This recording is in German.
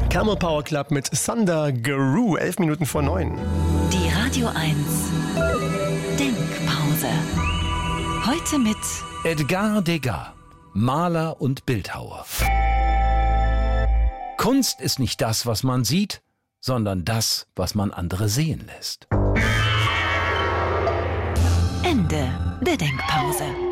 Camel Power Club mit Thunder Guru, 11 Minuten vor 9. Die Radio 1 Denkpause. Heute mit Edgar Degas, Maler und Bildhauer. Kunst ist nicht das, was man sieht, sondern das, was man andere sehen lässt. Ende der Denkpause.